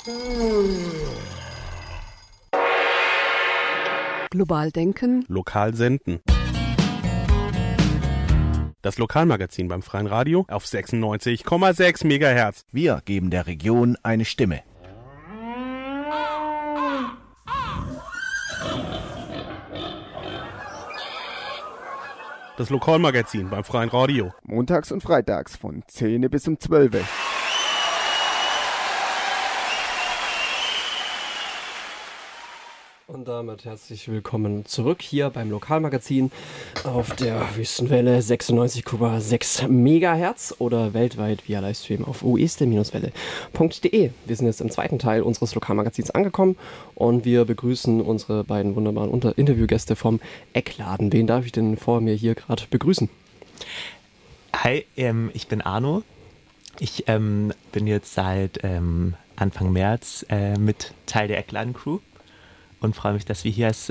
Global denken. Lokal senden. Das Lokalmagazin beim Freien Radio auf 96,6 MHz. Wir geben der Region eine Stimme. Das Lokalmagazin beim Freien Radio. Montags und freitags von 10 bis um 12. Und damit herzlich willkommen zurück hier beim Lokalmagazin auf der Wüstenwelle 96,6 MHz oder weltweit via Livestream auf ueste-welle.de. Wir sind jetzt im zweiten Teil unseres Lokalmagazins angekommen und wir begrüßen unsere beiden wunderbaren Interviewgäste vom Eckladen. Wen darf ich denn vor mir hier gerade begrüßen? Hi, ich bin Arno. Ich bin jetzt seit Anfang März mit Teil der Eckladen-Crew und freue mich, dass wir hier als